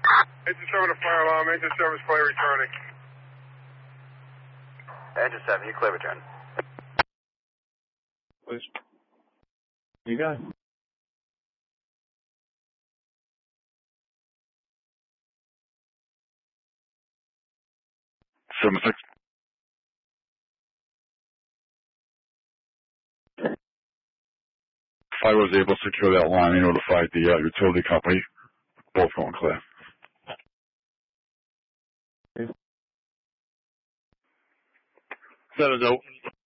Engine 7 to fire alarm. Engine 7 is clear returning. Engine 7, you clear return. Please. You got it. 7-6. I was able to secure that line. I notified the utility company. Both going clear. 7's open.